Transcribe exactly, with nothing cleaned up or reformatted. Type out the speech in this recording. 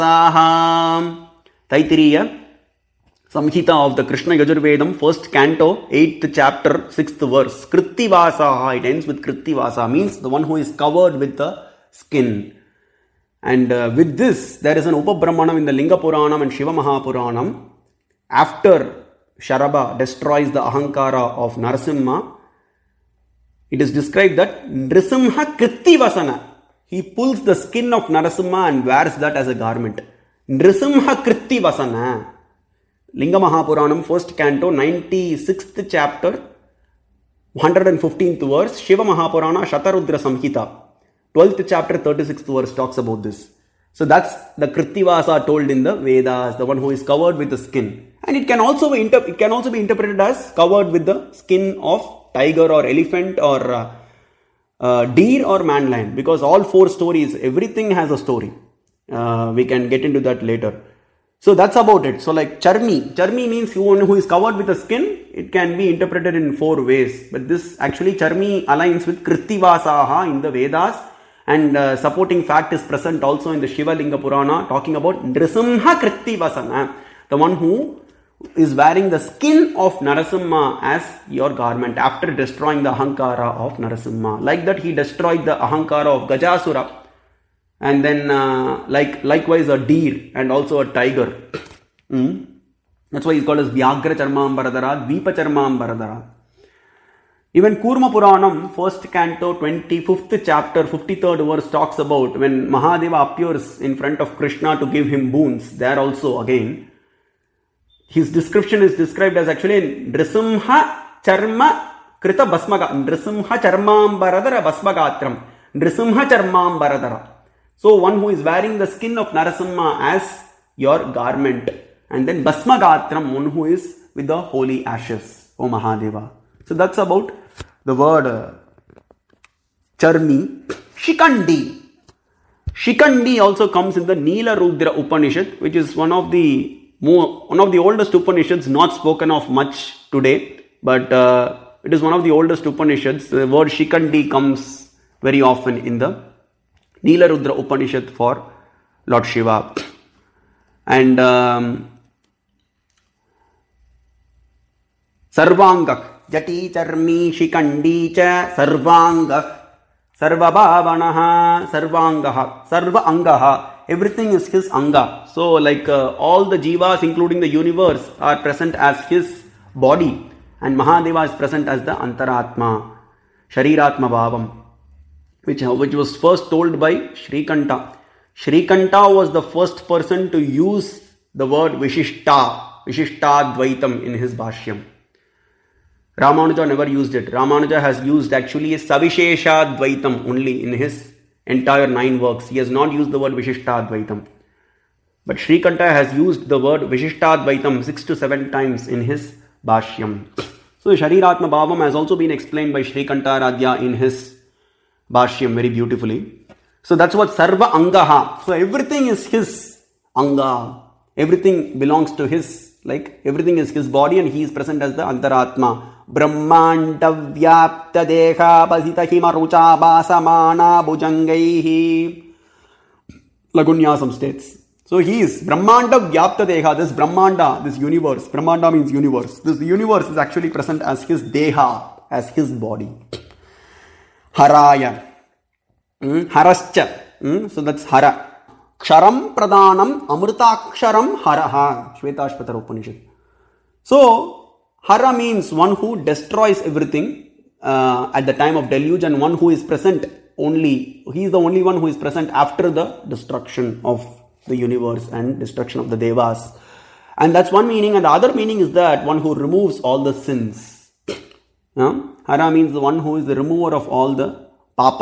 Taittiriya Samhita of the Krishna Yajurvedam, first canto, eighth chapter, sixth verse. Krittivasaha, it ends with Krittivasa, means the one who is covered with the skin. And uh, with this, there is an Upabrahmanam in the Linga Puranam and Shiva Mahapuranam. After Sharaba destroys the Ahankara of Narasimha, it is described that Nrisimha Krittivasana. He pulls the skin of Narasimha and wears that as a garment. Nrisimha Krittivasana. Linga Mahapuranam, first canto, ninety-sixth chapter, one hundred fifteenth verse. Shiva Mahapurana, Shatarudra Samhita, twelfth chapter, thirty-sixth verse talks about this. So that's the Krittivasa told in the Vedas, the one who is covered with the skin. And it can also be inter- it can also be interpreted as covered with the skin of tiger or elephant or uh, uh, deer or man lion, because all four stories, everything has a story. Uh, we can get into that later. So that's about it. So like Charmi, Charmi means one who is covered with a skin. It can be interpreted in four ways. But this actually Charmi aligns with Krittivasaha in the Vedas. And uh, supporting fact is present also in the Shiva Linga Purana, talking about Nrisimha Krittivasana, the one who is wearing the skin of Narasimha as your garment after destroying the Ahankara of Narasimha. Like that he destroyed the Ahankara of Gajasura. And then uh, like likewise a deer and also a tiger. Mm. That's why he's called as Vyagra Charmambaradara, Dvipa Charmambaradara. Even Kurma Puranam, first canto, twenty-fifth chapter, fifty-third verse talks about when Mahadeva appears in front of Krishna to give him boons. There also again, his description is described as actually Nrisimha Charma Krita Basmaga, Nrisimha Charmambaradara Basmagatram, Nrisimha Charmambaradara. So one who is wearing the skin of Narasimha as your garment. And then Basmagatram, one who is with the holy ashes, O Mahadeva. So that's about the word uh, Charmi. Shikandi. Shikandi also comes in the Nila Rudra Upanishad, which is one of the more, one of the oldest Upanishads, not spoken of much today, but uh, it is one of the oldest Upanishads. The word Shikandi comes very often in the Nila Rudra Upanishad for Lord Shiva. And um, Sarvangak, Jati Charmi Shikandi Cha Sarvangak, Sarvabhavanaha, Sarvangaha, Sarva Angaha. Everything is his Anga. So like uh, all the Jivas, including the universe, are present as his body. And Mahadeva is present as the Antaratma, Shariratma Bhavam. Which, which was first told by Shrikanta. Shrikanta was the first person to use the word Vishishta, Vishishta Dvaitam in his Bhashyam. Ramanuja never used it. Ramanuja has used actually a Savishesha Dvaitam only in his entire nine works. He has not used the word Vishishta Dvaitam. But Shrikanta has used the word Vishishta Dvaitam six to seven times in his Bhashyam. So Shariratma Bhavam has also been explained by Shrikanta Radhya in his Bhashyam very beautifully. So that's what Sarva Angaha. So everything is his Anga. Everything belongs to his, like everything is his body and he is present as the Antaratma. Brahmanda Vyapta Deha Pasita Hima Rucha Basamana Bujangaihi. Lagunyasam states. So he is Brahmanda Vyapta Deha. This Brahmanda, this universe. Brahmanda means universe. This universe is actually present as his Deha, as his body. Haraya. Mm, harascha. Mm, so that's Hara. Ksharam Pradhanam Amritaksharam Haraha. Shvetashvatara Upanishad. So, Hara means one who destroys everything uh, at the time of deluge and one who is present only. He is the only one who is present after the destruction of the universe and destruction of the Devas. And that's one meaning. And the other meaning is that one who removes all the sins. Yeah? Hara means the one who is the remover of all the